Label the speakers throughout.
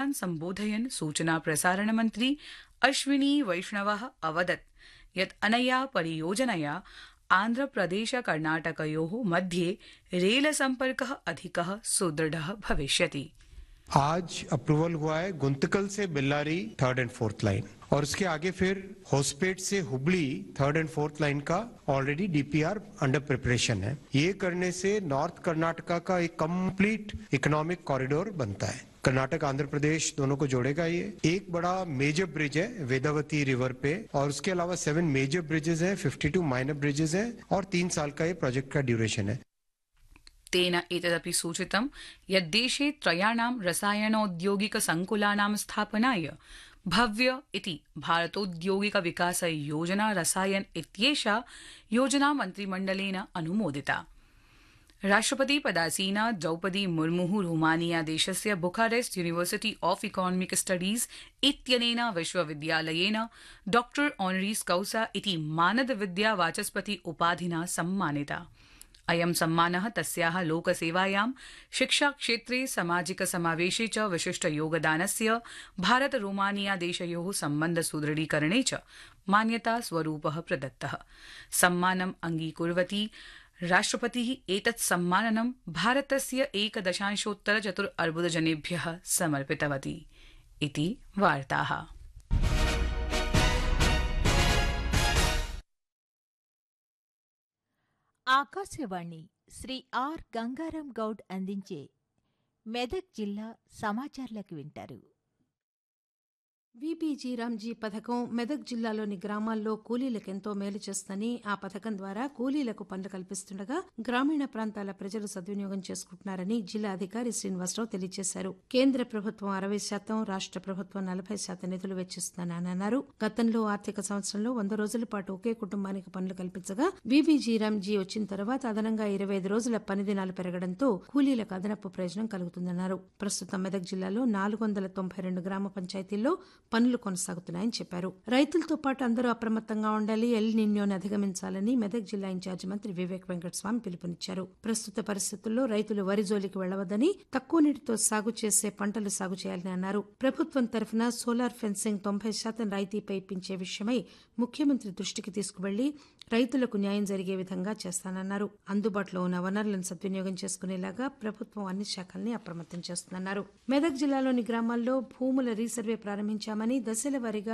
Speaker 1: जनान् सम्बोधयन् सूचना प्रसारण मन्त्री अश्विनी वैष्णवः अवदत् यत् अनया परियोजनया आन्ध्रप्रदेश कर्णाटकयोः मध्ये रेल सम्पर्कः अधिकः सुदृढः भविष्यति।
Speaker 2: आज अप्रूवल हुआ है गुंतकल से Bellary third and fourth line और उसके आगे फिर होसपेट से Hubli third and fourth line का ऑलरेडी डीपीआर अंडर प्रिपरेशन है। ये करने से नॉर्थ कर्नाटका का एक कंप्लीट इकोनॉमिक कॉरिडोर बनता है। कर्नाटक आंध्र प्रदेश दोनों को जोड़ेगा। ये एक बड़ा मेजर ब्रिज है वेदावती रिवर पे और उसके अलावा 7 मेजर ब्रिजेस हैं, 52 माइनर ब्रिजेस हैं और 3 साल का ये प्रोजेक्ट का ड्यूरेशन है।
Speaker 1: तेन एतदपि सूचितं यत् देशे त्रयाणां रसायनौद्योगिक संकुलानां स्थापनाय भव्य इति भारतौद्योगिक विकास योजना रसायन इत्येषा योजना मन्त्रिमण्डलेन अनुमोदिता। राष्ट्रपति पदासीना द्रौपदी मुर्मुः रोमानिया देशस्य Bucharest university of economic studies इत्यनेन विश्वविद्यालयेन डॉक्टर ऑनरीस् कौसा इति मानद विद्या वाचस्पति उपाधिना सम्मानिता। अयं सम्मानः तस्याः लोकसेवायां शिक्षाक्षेत्रे सामाजिक समावेशे च विशिष्ट योगदानस्य भारत रोमानिया देशयोः सम्बन्ध सुदृढीकरणे च मान्यता स्वरूपः प्रदत्तः। सम्मानम् अङ्गीकुर्वती राष्ट्रपतिः एतत् सम्माननं भारतस्य 1.4 अर्बुदजनेभ्यः समर्पितवती इति वार्ताः।
Speaker 3: ఆకాశవాణి శ్రీ ఆర్ గంగారాం గౌడ్ అందించే మెదక్ జిల్లా సమాచారాలకు వింటారు.
Speaker 4: వీబీజీ రామ్జీ పథకం మెదక్ జిల్లాలోని గ్రామాల్లో కూలీలకెంతో మేలు చేస్తుందని, ఆ పథకం ద్వారా కూలీలకు పనులు కల్పిస్తుండగా గ్రామీణ ప్రాంతాల ప్రజలు సద్వినియోగం చేసుకుంటున్నారని జిల్లా అధికారి శ్రీనివాసరావు తెలియజేశారు. కేంద్ర ప్రభుత్వం 60%, రాష్ట్ర ప్రభుత్వం 40% నిధులు వెచ్చిస్తుందని అన్నారు. గతంలో ఆర్థిక సంవత్సరంలో 100 రోజుల పాటు ఒకే కుటుంబానికి పనులు కల్పించగా వీబీజీ రామ్జీ వచ్చిన తర్వాత అదనంగా 25 రోజుల పని దినాలు పెరగడంతో కూలీలకు అదనపు ప్రయోజనం కలుగుతుందన్నారు. ప్రస్తుతం మెదక్ జిల్లాలో 492 గ్రామ పంచాయతీల్లో పనులు కొనసాగుతున్నాయని చెప్పారు. రైతులతో పాటు అందరూ అప్రమత్తంగా ఉండాలి, ఎల్ నిన్యోని అధిగమించాలని మెదక్ జిల్లా ఇన్ఛార్జి మంత్రి వివేక్ వెంకటస్వామి పిలుపునిచ్చారు. ప్రస్తుత పరిస్థితుల్లో రైతులు వరి జోలికి వెళ్లవద్దని, తక్కువ నీటితో సాగు చేసే పంటలు సాగు చేయాలని అన్నారు. ప్రభుత్వం తరఫున సోలార్ ఫెన్సింగ్ 90% రాయితీపై ఇప్పించే విషయమై ముఖ్యమంత్రి దృష్టికి తీసుకువెళ్లి రైతులకు న్యాయం జరిగే విధంగా చేస్తానన్నారు. అందుబాటులో ఉన్న వనరులను సద్వినియోగం చేసుకునేలాగా ప్రభుత్వం అన్ని శాఖల్ని అప్రమత్తం చేస్తుందన్నారు. మెదక్ జిల్లాలోని గ్రామాల్లో భూముల రీసర్వే ప్రారంభించామని, దశల వారీగా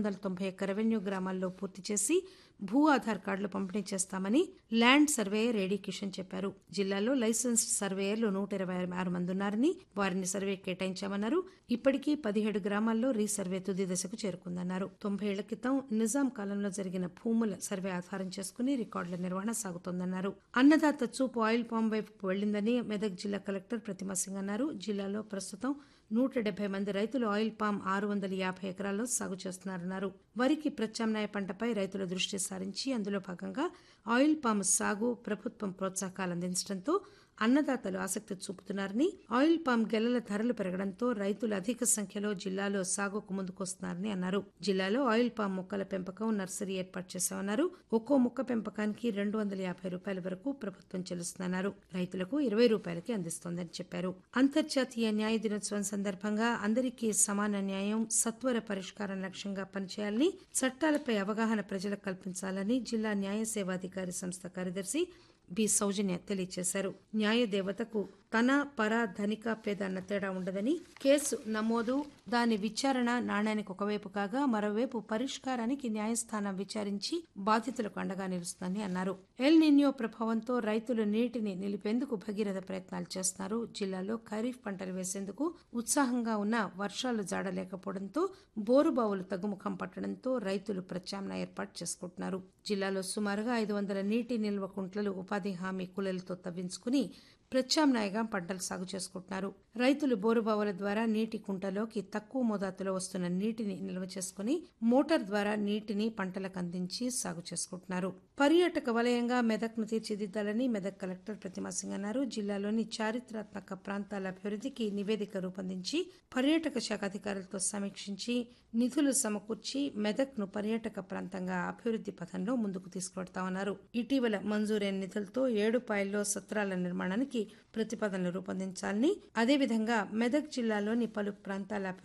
Speaker 4: 391 రెవెన్యూ గ్రామాల్లో పూర్తి చేసి భూ ఆధార్ కార్డులు పంపిణీ చేస్తామని ల్యాండ్ సర్వేయర్ ఏడీ కిషన్ చెప్పారు. జిల్లాలో లైసెన్స్డ్ సర్వేయర్లు 126 మంది ఉన్నారని, వారిని సర్వే కేటాయించామన్నారు. ఇప్పటికీ 17 గ్రామాల్లో రీసర్వే తుది దశకు చేరుకుందన్నారు. 90 ఏళ్ల క్రితం నిజాం కాలంలో జరిగిన భూముల సర్వే ఆధారం చేసుకుని రికార్డుల నిర్వహణ సాగుతోందన్నారు. అన్నదాత చూపు ఆయిల్ పామ్ వైపుకు వెళ్లిందని మెదక్ జిల్లా కలెక్టర్ ప్రతిమా సింగ్ అన్నారు. జిల్లాలో ప్రస్తుతం 170 మంది రైతులు ఆయిల్ పామ్ 650 ఎకరాల్లో సాగు చేస్తున్నారన్నారు. వరికి ప్రత్యామ్నాయ పంటపై రైతుల దృష్టి సారించి అందులో భాగంగా ఆయిల్ పామ్ సాగు ప్రభుత్వం ప్రోత్సాహకాలు అందించడంతో అన్నదాతలు ఆసక్తి చూపుతున్నారని, ఆయిల్ పామ్ గెలల ధరలు పెరగడంతో రైతులు అధిక సంఖ్యలో జిల్లాలో సాగుకు ముందుకొస్తున్నారని అన్నారు. జిల్లాలో ఆయిల్ పామ్ మొక్కల పెంపకం నర్సరీ ఏర్పాటు చేశామన్నారు. ఒక్కో మొక్క పెంపకానికి 250 రూపాయల వరకు ప్రభుత్వం చెల్లిస్తుందన్నారు. రైతులకు 20 రూపాయలకి అందిస్తోందని చెప్పారు. అంతర్జాతీయ న్యాయ దినోత్సవం సందర్భంగా అందరికీ సమాన న్యాయం, సత్వర పరిష్కారం లక్ష్యంగా పనిచేయాలని, చట్టాలపై అవగాహన ప్రజలకు కల్పించాలని జిల్లా న్యాయ సేవాధికారి సంస్థ కార్యదర్శి బి సౌజన్య తెలియజేశారు. న్యాయదేవతకు తన, పర, ధనిక, పేద అన్న తేడా ఉండదని, కేసు నమోదు, దాని విచారణ నాణ్యానికి ఒకవైపు కాగా మరోవైపు పరిష్కారానికి న్యాయస్థానం విచారించి బాధితులకు అండగా నిలుస్తుందని అన్నారు. ఎల్ నిన్యో ప్రభావంతో రైతులు నీటిని నిలిపేందుకు భగీరథ ప్రయత్నాలు చేస్తున్నారు. జిల్లాలో ఖరీఫ్ పంటలు వేసేందుకు ఉత్సాహంగా ఉన్న వర్షాలు జాడలేకపోవడంతో బోరుబావులు తగ్గుముఖం పట్టడంతో రైతులు ప్రత్యామ్నాయ ఏర్పాటు చేసుకుంటున్నారు. జిల్లాలో సుమారుగా 500 నీటి నిల్వ కుంటలు ఉపాధి హామీ కూలీలతో తవ్వించుకుని ప్రత్యామ్నాయంగా పంటలు సాగు చేసుకుంటున్నారు. రైతులు బోరుబావుల ద్వారా నీటి కుంటలోకి తక్కువ మోతాదులో వస్తున్న నీటిని నిల్వ చేసుకుని మోటార్ ద్వారా నీటిని పంటలకు అందించి సాగు చేసుకుంటున్నారు. పర్యాటక వలయంగా మెదక్ను తీర్చిదిద్దాలని మెదక్ కలెక్టర్ ప్రతిమా సింగ్ అన్నారు. జిల్లాలోని చారిత్రాత్మక ప్రాంతాల అభివృద్ధికి నివేదిక రూపొందించి పర్యాటక శాఖ అధికారులతో సమీక్షించి నిధులు సమకూర్చి మెదక్ను పర్యాటక ప్రాంతంగా అభివృద్ధి పథంలో ముందుకు తీసుకువెడతామన్నారు. ఇటీవల మంజూరైన నిధులతో 7 పాయల్లో సత్రాల నిర్మాణానికి ప్రతిపాదనలు రూపొందించాలని, అదేవిధంగా మెదక్ జిల్లాలోని పలు ప్రాంతాల